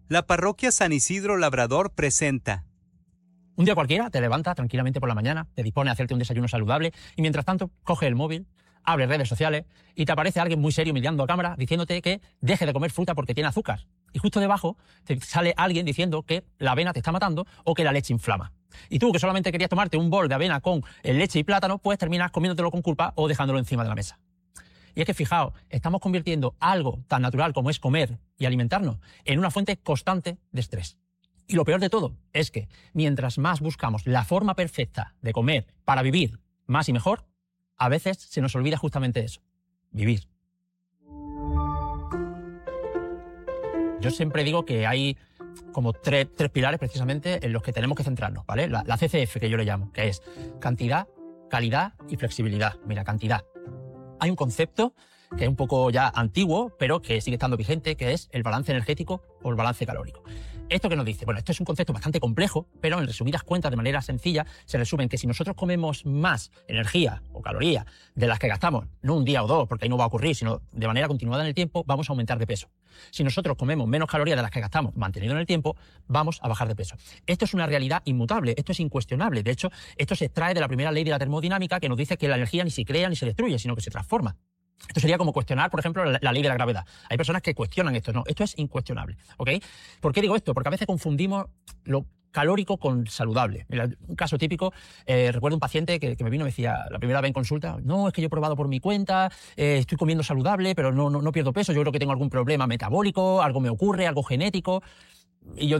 La parroquia San Isidro Labrador presenta. Un día cualquiera te levantas tranquilamente por la mañana, te dispones a hacerte un desayuno saludable y mientras tanto coges el móvil, abres redes sociales y te aparece alguien muy serio mirando a cámara diciéndote que deje de comer fruta porque tiene azúcar. Y justo debajo te sale alguien diciendo que la avena te está matando o que la leche inflama. Y tú, que solamente querías tomarte un bol de avena con leche y plátano, pues terminas comiéndotelo con culpa o dejándolo encima de la mesa. Y es que, fijaos, estamos convirtiendo algo tan natural como es comer y alimentarnos en una fuente constante de estrés. Y lo peor de todo es que mientras más buscamos la forma perfecta de comer para vivir más y mejor, a veces se nos olvida justamente eso, vivir. Yo siempre digo que hay como tres pilares precisamente en los que tenemos que centrarnos, ¿vale? La CCF, que yo le llamo, que es cantidad, calidad y flexibilidad. Mira, cantidad. Hay un concepto que es un poco ya antiguo, pero que sigue estando vigente, que es el balance energético o el balance calórico. ¿Esto qué nos dice? Bueno, esto es un concepto bastante complejo, pero en resumidas cuentas, de manera sencilla, se resume en que si nosotros comemos más energía o calorías de las que gastamos, no un día o dos, porque ahí no va a ocurrir, sino de manera continuada en el tiempo, vamos a aumentar de peso. Si nosotros comemos menos calorías de las que gastamos mantenido en el tiempo, vamos a bajar de peso. Esto es una realidad inmutable, esto es incuestionable. De hecho, esto se extrae de la primera ley de la termodinámica, que nos dice que la energía ni se crea ni se destruye, sino que se transforma. Esto sería como cuestionar, por ejemplo, la ley de la gravedad. Hay personas que cuestionan esto. No, esto es incuestionable, ¿ok? ¿Por qué digo esto? Porque a veces confundimos lo calórico con saludable. Mira, un caso típico, recuerdo un paciente que me vino y me decía la primera vez en consulta, no, es que yo he probado por mi cuenta, estoy comiendo saludable, pero no pierdo peso, yo creo que tengo algún problema metabólico, algo me ocurre, algo genético. Y yo